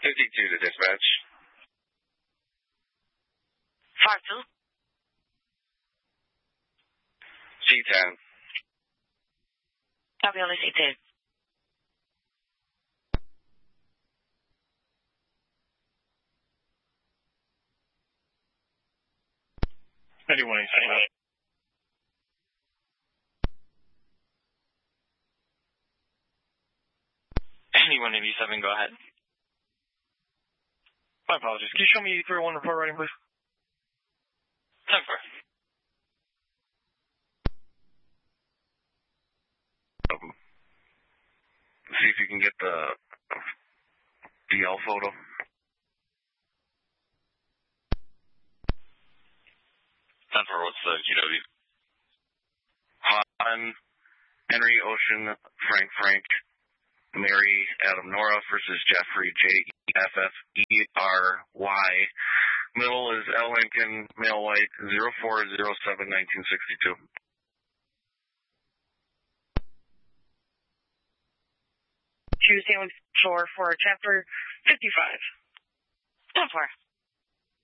52 to dispatch. Far 2. C10. Copy on the C10. Anyone Anyone 87, go ahead. My apologies. Can you show me 301 report writing, please? 10-4. See if you can get the DL photo. 10-4, what's the QW? Han, Henry, Ocean, Frank, Mary, Adam, Nora versus Jeffrey, JEFFERY. Middle is L. Lincoln, male white, 0407-1962. Tuesday on floor for chapter 55. 10-4.